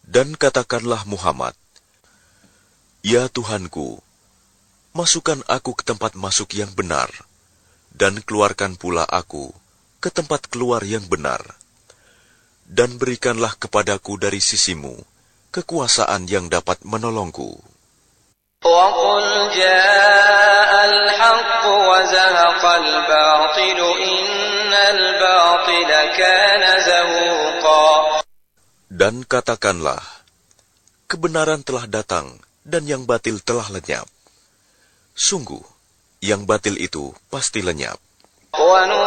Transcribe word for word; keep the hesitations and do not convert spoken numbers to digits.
Dan katakanlah Muhammad, "Ya Tuhanku, masukkan aku ke tempat masuk yang benar, dan keluarkan pula aku ke tempat keluar yang benar. Dan berikanlah kepadaku dari sisimu kekuasaan yang dapat menolongku." وَقُلْ جَاءَ الْحَقُّ وَزَهَقَ الْبَاطِلُ إِنَّ الْبَاطِلَ كَانَ زَهُوقًا. Dan katakanlah, kebenaran telah datang dan yang batil telah lenyap. Sungguh, yang batil itu pasti lenyap.